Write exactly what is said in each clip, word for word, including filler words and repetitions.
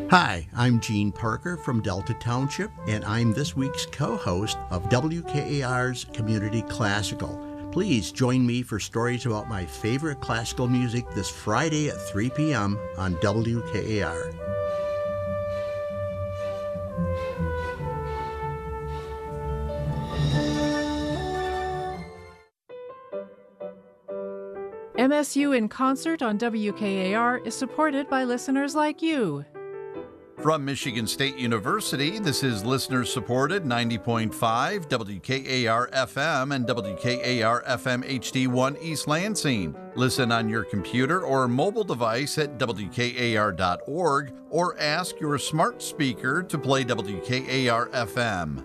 Hi, I'm Gene Parker from Delta Township, and I'm this week's co-host of W K A R's Community Classical. Please join me for stories about my favorite classical music this Friday at three p.m. on W K A R. M S U in Concert on W K A R is supported by listeners like you. From Michigan State University, this is listener-supported ninety point five W K A R F M and W K A R F M H D one East Lansing. Listen on your computer or mobile device at W K A R dot org or ask your smart speaker to play W K A R F M.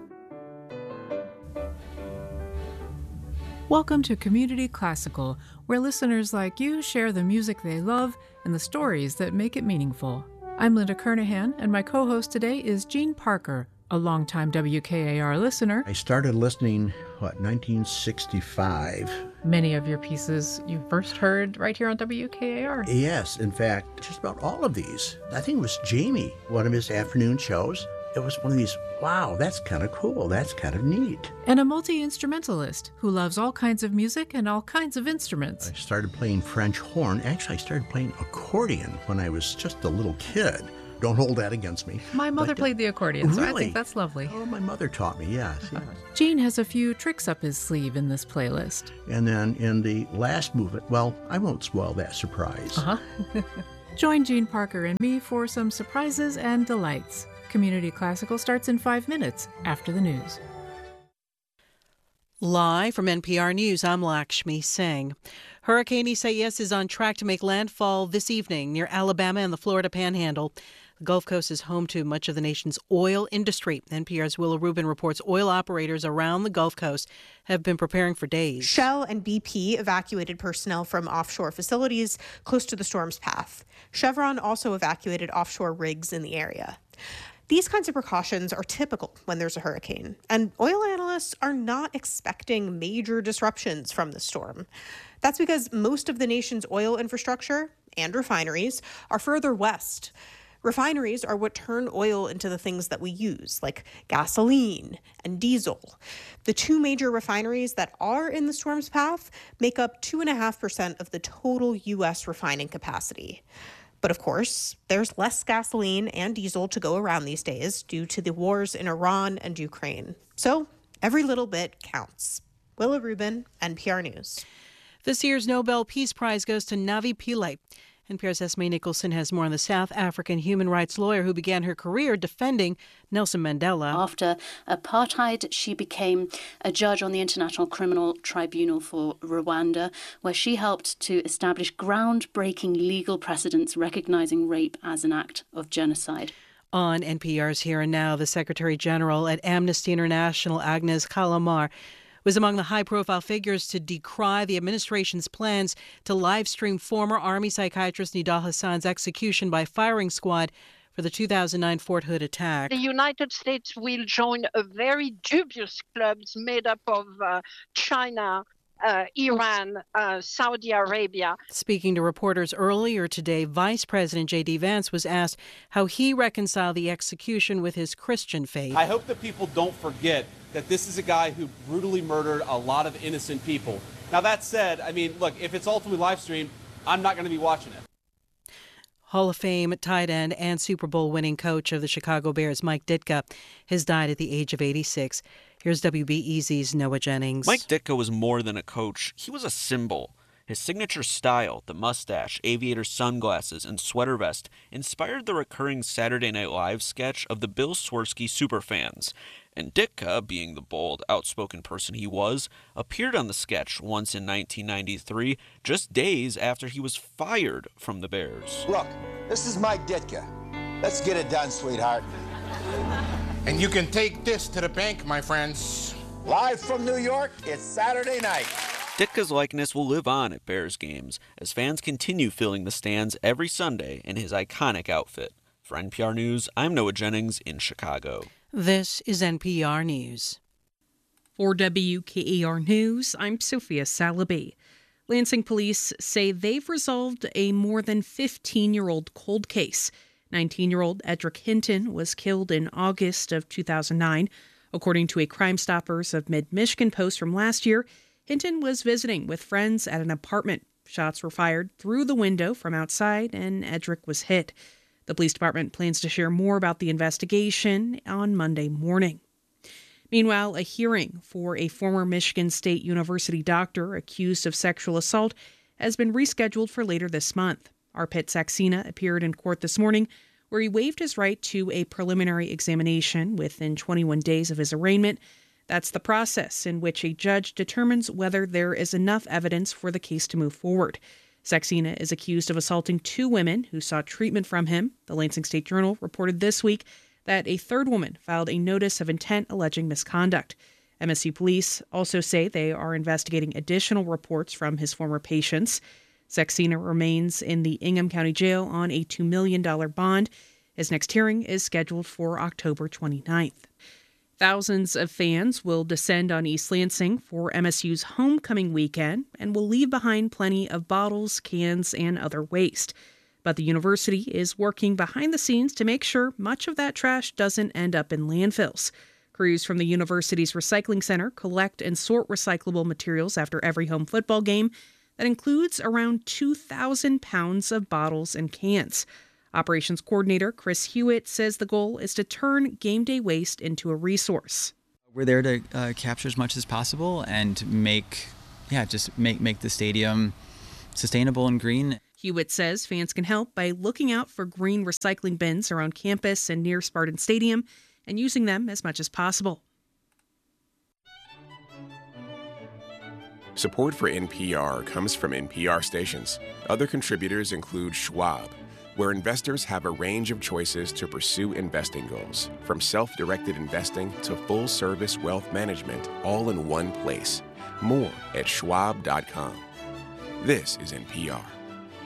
Welcome to Community Classical, where listeners like you share the music they love and the stories that make it meaningful. I'm Linda Kernahan, and my co-host today is Gene Parker, a longtime W K A R listener. I started listening, what, nineteen sixty-five. Many of your pieces you first heard right here on W K A R. Yes, in fact, just about all of these. I think it was Jamie, one of his afternoon shows. It was one of these, wow, that's kind of cool, that's kind of neat. And a multi-instrumentalist who loves all kinds of music and all kinds of instruments. I started playing French horn. Actually, I started playing accordion when I was just a little kid. Don't hold that against me. My mother but, played the accordion, really? so I think that's lovely. Oh, my mother taught me, yes, yes. Gene has a few tricks up his sleeve in this playlist. And then in the last movement, well, I won't spoil that surprise. Uh-huh. Join Gene Parker and me for some surprises and delights. Community Classical starts in five minutes after the news. Live from N P R News, I'm Lakshmi Singh. Hurricane Isaias is on track to make landfall this evening near Alabama and the Florida Panhandle. The Gulf Coast is home to much of the nation's oil industry. N P R's Willa Rubin reports oil operators around the Gulf Coast have been preparing for days. Shell and B P evacuated personnel from offshore facilities close to the storm's path. Chevron also evacuated offshore rigs in the area. These kinds of precautions are typical when there's a hurricane, and oil analysts are not expecting major disruptions from the storm. That's because most of the nation's oil infrastructure and refineries are further west. Refineries are what turn oil into the things that we use, like gasoline and diesel. The two major refineries that are in the storm's path make up two point five percent of the total U S refining capacity. But of course, there's less gasoline and diesel to go around these days due to the wars in Iran and Ukraine. So every little bit counts. Willa Rubin, N P R News. This year's Nobel Peace Prize goes to Navi Pillay. N P R's Esme Nicholson has more on the South African human rights lawyer who began her career defending Nelson Mandela. After apartheid, she became a judge on the International Criminal Tribunal for Rwanda, where she helped to establish groundbreaking legal precedents recognizing rape as an act of genocide. On N P R's Here and Now, the Secretary General at Amnesty International, Agnes Kalamar, was among the high-profile figures to decry the administration's plans to live-stream former Army psychiatrist Nidal Hassan's execution by firing squad for the two thousand nine Fort Hood attack. The United States will join a very dubious club made up of uh, China, Uh, Iran, uh, Saudi Arabia. Speaking to reporters earlier today, Vice President J D Vance was asked how he reconciled the execution with his Christian faith. I hope that people don't forget that this is a guy who brutally murdered a lot of innocent people. Now, that said, I mean, look, if it's ultimately live streamed, I'm not going to be watching it. Hall of Fame tight end and Super Bowl winning coach of the Chicago Bears, Mike Ditka, has died at the age of eighty-six. Here's W B E Z's Noah Jennings. Mike Ditka was more than a coach. He was a symbol. His signature style, the mustache, aviator sunglasses, and sweater vest, inspired the recurring Saturday Night Live sketch of the Bill Swirsky superfans. And Ditka, being the bold, outspoken person he was, appeared on the sketch once in nineteen ninety-three, just days after he was fired from the Bears. Look, this is Mike Ditka. Let's get it done, sweetheart. And you can take this to the bank, my friends. Live from New York, it's Saturday night. Ditka's likeness will live on at Bears games as fans continue filling the stands every Sunday in his iconic outfit. For N P R News, I'm Noah Jennings in Chicago. This is N P R News. For W K A R News, I'm Sophia Salaby. Lansing police say they've resolved a more than fifteen-year-old cold case. nineteen-year-old Edric Hinton was killed in August of two thousand nine. According to a Crime Stoppers of Mid-Michigan post from last year, Hinton was visiting with friends at an apartment. Shots were fired through the window from outside, and Edric was hit. The police department plans to share more about the investigation on Monday morning. Meanwhile, a hearing for a former Michigan State University doctor accused of sexual assault has been rescheduled for later this month. Arpit Saxena appeared in court this morning, where he waived his right to a preliminary examination within twenty-one days of his arraignment. That's the process in which a judge determines whether there is enough evidence for the case to move forward. Saxena is accused of assaulting two women who sought treatment from him. The Lansing State Journal reported this week that a third woman filed a notice of intent alleging misconduct. M S U police also say they are investigating additional reports from his former patients. Saxena remains in the Ingham County Jail on a two million dollars bond. His next hearing is scheduled for October twenty-ninth. Thousands of fans will descend on East Lansing for M S U's homecoming weekend and will leave behind plenty of bottles, cans, and other waste. But the university is working behind the scenes to make sure much of that trash doesn't end up in landfills. Crews from the university's recycling center collect and sort recyclable materials after every home football game. That includes around two thousand pounds of bottles and cans. Operations Coordinator Chris Hewitt says the goal is to turn game day waste into a resource. We're there to uh, capture as much as possible and make, yeah, just make, make the stadium sustainable and green. Hewitt says fans can help by looking out for green recycling bins around campus and near Spartan Stadium and using them as much as possible. Support for N P R comes from N P R stations. Other contributors include Schwab, where investors have a range of choices to pursue investing goals, from self-directed investing to full-service wealth management, all in one place. More at schwab dot com. This is N P R.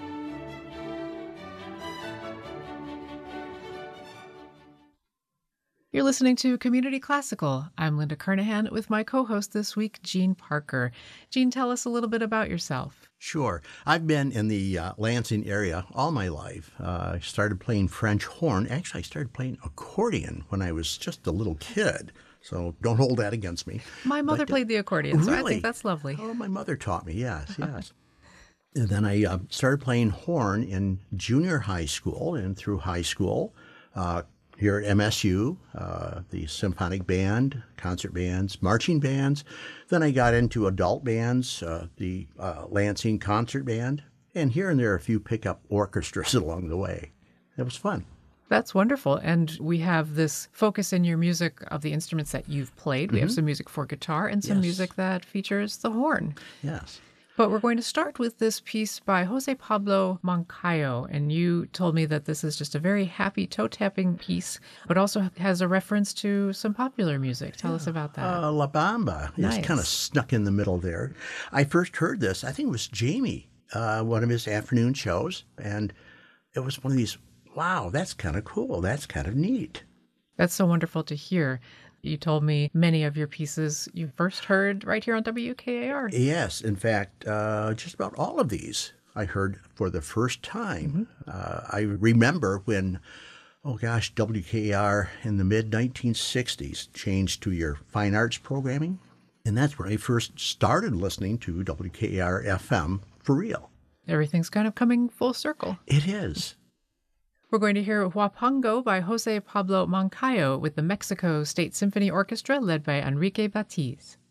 You're listening to Community Classical. I'm Linda Kernahan with my co-host this week, Jean Parker. Jean, tell us a little bit about yourself. Sure. I've been in the uh, Lansing area all my life. Uh, I started playing French horn. Actually, I started playing accordion when I was just a little kid. So don't hold that against me. My mother but, played uh, the accordion, so really? I think that's lovely. Oh, my mother taught me, yes, yes. And then I uh, started playing horn in junior high school and through high school. Uh, Here at M S U, uh, the symphonic band, concert bands, marching bands. Then I got into adult bands, uh, the uh, Lansing Concert Band, and here and there a few pickup orchestras along the way. It was fun. That's wonderful. And we have this focus in your music of the instruments that you've played. We mm-hmm. have some music for guitar and some yes. music that features the horn. Yes. But we're going to start with this piece by Jose Pablo Moncayo. And you told me that this is just a very happy toe-tapping piece, but also has a reference to some popular music. Tell yeah. us about that. Uh, La Bamba nice. is kind of snuck in the middle there. I first heard this, I think it was Jamie, uh, one of his afternoon shows. And it was one of these, wow, that's kind of cool. That's kind of neat. That's so wonderful to hear. You told me many of your pieces you first heard right here on W K A R. Yes. In fact, uh, just about all of these I heard for the first time. Mm-hmm. Uh, I remember when, oh gosh, W K A R in the mid nineteen sixties changed to your fine arts programming. And that's when I first started listening to W K A R F M for real. Everything's kind of coming full circle. It is. We're going to hear Huapango by Jose Pablo Moncayo with the Mexico State Symphony Orchestra led by Enrique Batiz.